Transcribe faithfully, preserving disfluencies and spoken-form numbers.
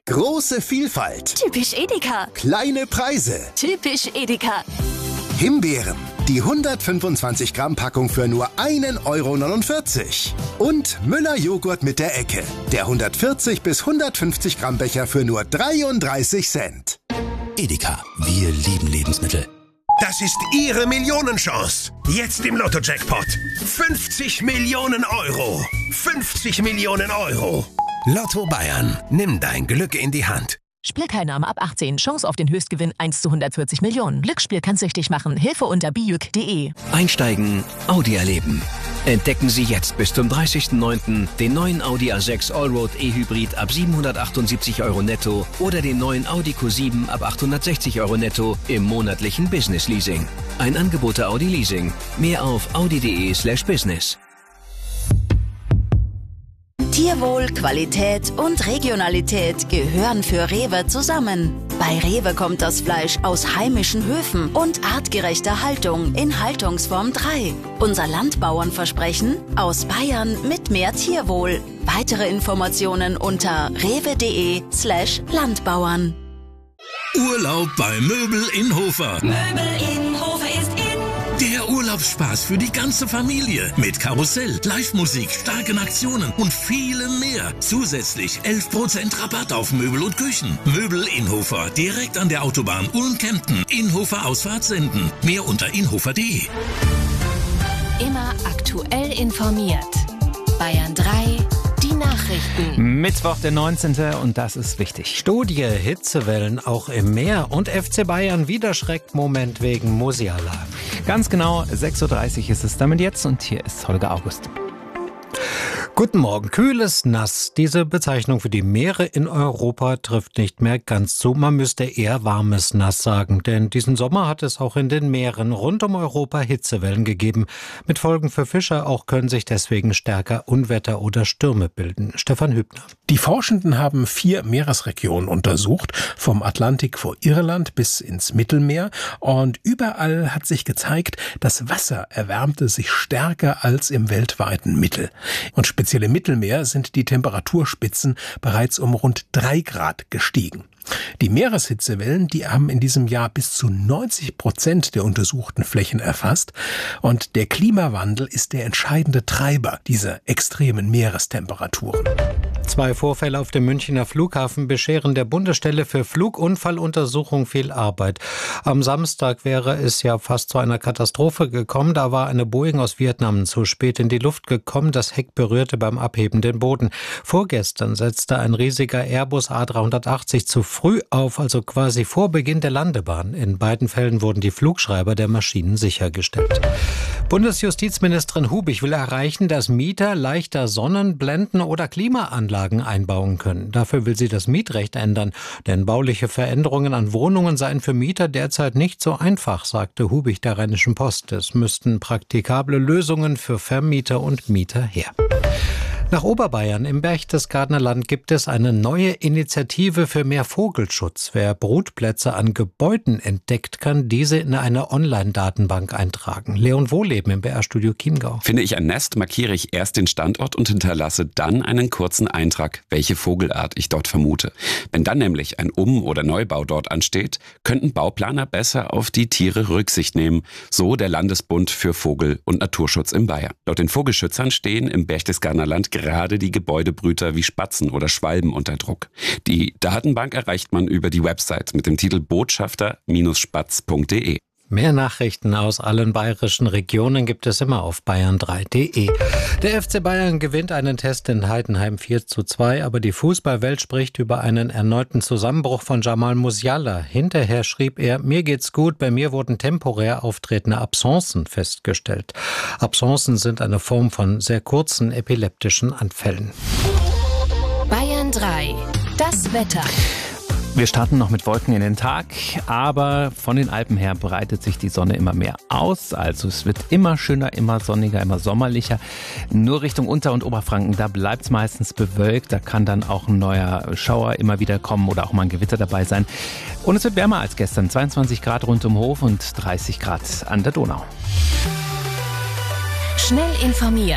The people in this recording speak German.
Große Vielfalt. Typisch Edeka. Kleine Preise. Typisch Edeka. Himbeeren. Die hundertfünfundzwanzig Gramm Packung für nur ein Euro neunundvierzig. Und Müller Joghurt mit der Ecke. Der hundertvierzig bis hundertfünfzig Gramm Becher für nur dreiunddreißig Cent. Edeka, wir lieben Lebensmittel. Das ist Ihre Millionenchance. Jetzt im Lotto-Jackpot. fünfzig Millionen Euro. fünfzig Millionen Euro. Lotto Bayern, nimm dein Glück in die Hand. Spielteilnahme ab achtzehn. Chance auf den Höchstgewinn eins zu hundertvierzig Millionen. Glücksspiel kann süchtig machen. Hilfe unter bijuk punkt de. Einsteigen, Audi erleben. Entdecken Sie jetzt bis zum dreißigsten neunten den neuen Audi A sechs Allroad E-Hybrid ab siebenhundertachtundsiebzig Euro netto oder den neuen Audi Q sieben ab achthundertsechzig Euro netto im monatlichen Business Leasing. Ein Angebot der Audi Leasing. Mehr auf audi punkt de slash business. Tierwohl, Qualität und Regionalität gehören für Rewe zusammen. Bei Rewe kommt das Fleisch aus heimischen Höfen und artgerechter Haltung in Haltungsform drei. Unser Landbauernversprechen: aus Bayern mit mehr Tierwohl. Weitere Informationen unter rewe punkt de slash Landbauern. Urlaub bei Möbel in Hofer. Möbel in Hofer ist in. Der Urlaubsspaß für die ganze Familie. Mit Karussell, Live-Musik, starken Aktionen und vielem mehr. Zusätzlich elf Prozent Rabatt auf Möbel und Küchen. Möbel in Hofer, direkt an der Autobahn Ulm-Kempten. Inhofer Ausfahrt senden. Mehr unter inhofer punkt de. Immer aktuell informiert. Bayern drei, die Nachrichten. Mittwoch, der neunzehnte und das ist wichtig. Studie, Hitzewellen auch im Meer und F C Bayern wieder Schreckmoment wegen Musiala. Ganz genau, sechs Uhr dreißig ist es damit jetzt und hier ist Holger August. Guten Morgen. Kühles Nass. Diese Bezeichnung für die Meere in Europa trifft nicht mehr ganz zu. Man müsste eher warmes Nass sagen, denn diesen Sommer hat es auch in den Meeren rund um Europa Hitzewellen gegeben. Mit Folgen für Fischer, auch können sich deswegen stärker Unwetter oder Stürme bilden. Stefan Hübner. Die Forschenden haben vier Meeresregionen untersucht, vom Atlantik vor Irland bis ins Mittelmeer. Und überall hat sich gezeigt, das Wasser erwärmte sich stärker als im weltweiten Mittel. Und speziell im Mittelmeer sind die Temperaturspitzen bereits um rund drei Grad gestiegen. Die Meereshitzewellen, die haben in diesem Jahr bis zu neunzig Prozent der untersuchten Flächen erfasst. Und der Klimawandel ist der entscheidende Treiber dieser extremen Meerestemperaturen. Zwei Vorfälle auf dem Münchner Flughafen bescheren der Bundesstelle für Flugunfalluntersuchung viel Arbeit. Am Samstag wäre es ja fast zu einer Katastrophe gekommen. Da war eine Boeing aus Vietnam zu spät in die Luft gekommen. Das Heck berührte beim Abheben den Boden. Vorgestern setzte ein riesiger Airbus A dreihundertachtzig zu früh auf, also quasi vor Beginn der Landebahn. In beiden Fällen wurden die Flugschreiber der Maschinen sichergestellt. Bundesjustizministerin Hubig will erreichen, dass Mieter leichter Sonnenblenden oder Klimaanlagen einbauen können. Dafür will sie das Mietrecht ändern, denn bauliche Veränderungen an Wohnungen seien für Mieter derzeit nicht so einfach, sagte Hubig der Rheinischen Post. Es müssten praktikable Lösungen für Vermieter und Mieter her. Nach Oberbayern im Berchtesgadener Land gibt es eine neue Initiative für mehr Vogelschutz. Wer Brutplätze an Gebäuden entdeckt, kann diese in eine Online-Datenbank eintragen. Leon Wohleben im B R-Studio Chiemgau. Finde ich ein Nest, markiere ich erst den Standort und hinterlasse dann einen kurzen Eintrag, welche Vogelart ich dort vermute. Wenn dann nämlich ein Um- oder Neubau dort ansteht, könnten Bauplaner besser auf die Tiere Rücksicht nehmen, so der Landesbund für Vogel- und Naturschutz in Bayern. Laut den Vogelschützern stehen im Berchtesgadener Land gerade die Gebäudebrüter wie Spatzen oder Schwalben unter Druck. Die Datenbank erreicht man über die Website mit dem Titel botschafter Bindestrich spatz Punkt de. Mehr Nachrichten aus allen bayerischen Regionen gibt es immer auf bayern drei Punkt de. Der F C Bayern gewinnt einen Test in Heidenheim vier zu zwei, aber die Fußballwelt spricht über einen erneuten Zusammenbruch von Jamal Musiala. Hinterher schrieb er: Mir geht's gut, bei mir wurden temporär auftretende Absenzen festgestellt. Absenzen sind eine Form von sehr kurzen epileptischen Anfällen. Bayern drei, das Wetter. Wir starten noch mit Wolken in den Tag, aber von den Alpen her breitet sich die Sonne immer mehr aus. Also es wird immer schöner, immer sonniger, immer sommerlicher. Nur Richtung Unter- und Oberfranken, da bleibt es meistens bewölkt. Da kann dann auch ein neuer Schauer immer wieder kommen oder auch mal ein Gewitter dabei sein. Und es wird wärmer als gestern. zweiundzwanzig Grad rund um Hof und dreißig Grad an der Donau. Schnell informiert.